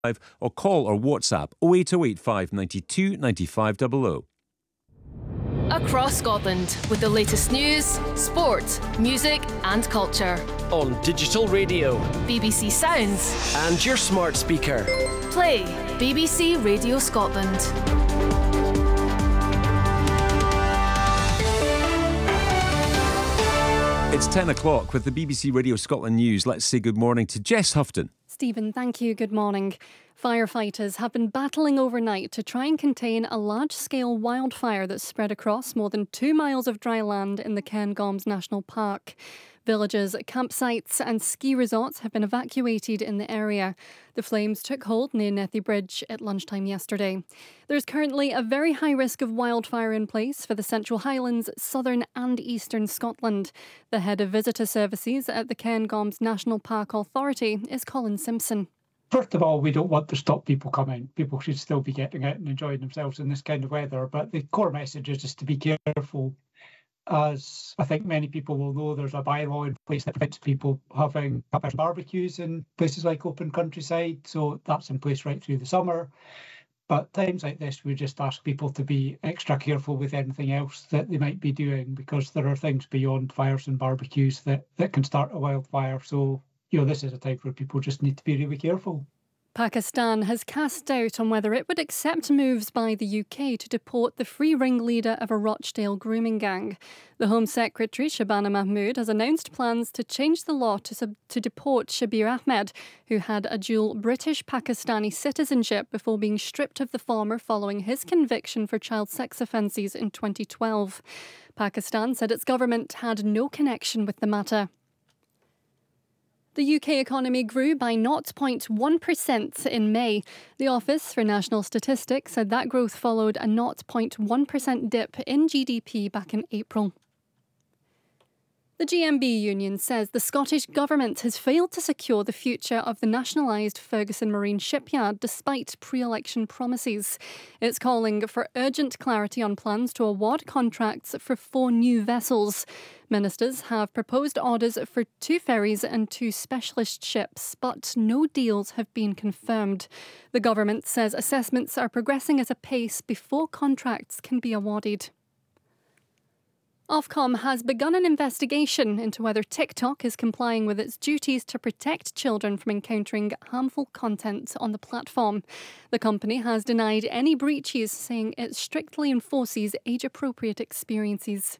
or call or WhatsApp 0808 592 9500. Across Scotland with the latest news, sport, music and culture. On digital radio, BBC Sounds and your smart speaker. Play BBC Radio Scotland. It's 10 o'clock with the BBC Radio Scotland News. Let's say good morning to Jess Houghton. Stephen, thank you. Good morning. Firefighters have been battling overnight to try and contain a large-scale wildfire that's spread across more than 2 miles of dry land in the Cairngorms National Park. Villages, campsites and ski resorts have been evacuated in the area. The flames took hold near Nethy Bridge at lunchtime yesterday. There's currently a very high risk of wildfire in place for the Central Highlands, southern and eastern Scotland. The head of visitor services at the Cairngorms National Park Authority is Colin Simpson. First of all, we don't want to stop people coming. People should still be getting out and enjoying themselves in this kind of weather. But the core message is just to be careful. As I think many people will know, there's a bylaw in place that prevents people having barbecues in places like open countryside. So that's in place right through the summer. But times like this, we just ask people to be extra careful with anything else that they might be doing, because there are things beyond fires and barbecues that can start a wildfire. So, this is a time where people just need to be really careful. Pakistan has cast doubt on whether it would accept moves by the UK to deport the free ringleader of a Rochdale grooming gang. The Home Secretary, Shabana Mahmood, has announced plans to change the law to deport Shabir Ahmed, who had a dual British-Pakistani citizenship before being stripped of the former following his conviction for child sex offences in 2012. Pakistan said its government had no connection with the matter. The UK economy grew by 0.1% in May. The Office for National Statistics said that growth followed a 0.1% dip in GDP back in April. The GMB union says the Scottish Government has failed to secure the future of the nationalised Ferguson Marine Shipyard despite pre-election promises. It's calling for urgent clarity on plans to award contracts for 4 new vessels. Ministers have proposed orders for 2 ferries and 2 specialist ships, but no deals have been confirmed. The government says assessments are progressing at a pace before contracts can be awarded. Ofcom has begun an investigation into whether TikTok is complying with its duties to protect children from encountering harmful content on the platform. The company has denied any breaches, saying it strictly enforces age-appropriate experiences.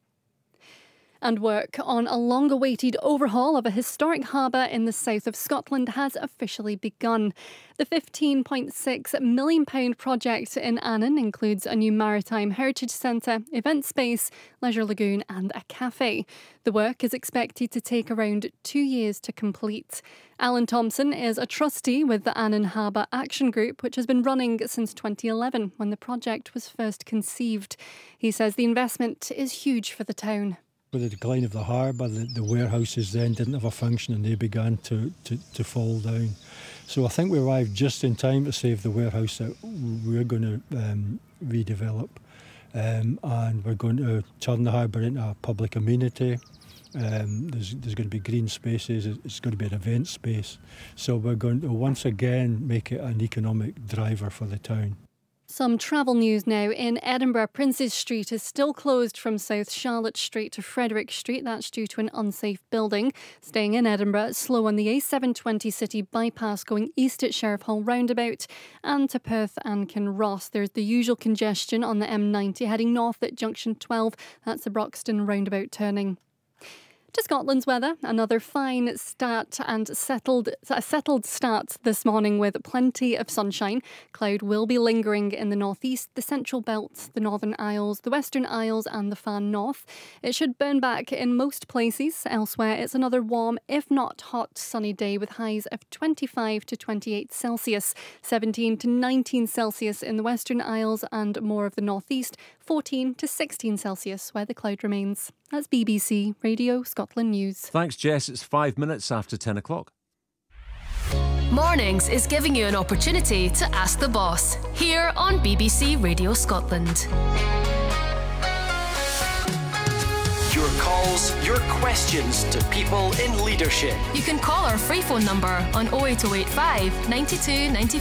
And work on a long-awaited overhaul of a historic harbour in the south of Scotland has officially begun. The £15.6 million project in Annan includes a new maritime heritage centre, event space, leisure lagoon and a cafe. The work is expected to take around 2 years to complete. Alan Thompson is a trustee with the Annan Harbour Action Group, which has been running since 2011 when the project was first conceived. He says the investment is huge for the town. With the decline of the harbour, the warehouses then didn't have a function and they began to fall down. So I think we arrived just in time to save the warehouse that we're going to redevelop. And we're going to turn the harbour into a public amenity. There's going to be green spaces, it's going to be an event space. So we're going to once again make it an economic driver for the town. Some travel news now. In Edinburgh, Princes Street is still closed from South Charlotte Street to Frederick Street. That's due to an unsafe building. Staying in Edinburgh, slow on the A720 City bypass going east at Sheriff Hall roundabout and to Perth and Kinross. There's the usual congestion on the M90 heading north at Junction 12. That's the Broxton roundabout turning. To Scotland's weather, another fine start and a settled start this morning with plenty of sunshine. Cloud will be lingering in the northeast, the central belt, the Northern Isles, the Western Isles and the far north. It should burn back in most places. Elsewhere, it's another warm, if not hot, sunny day with highs of 25 to 28 Celsius, 17 to 19 Celsius in the Western Isles and more of the northeast, 14 to 16 Celsius where the cloud remains. That's BBC Radio Scotland News. Thanks, Jess. It's 5 minutes after 10 o'clock. Mornings is giving you an opportunity to ask the boss here on BBC Radio Scotland. Your call calls, your questions to people in leadership. You can call our free phone number on 08085 92 94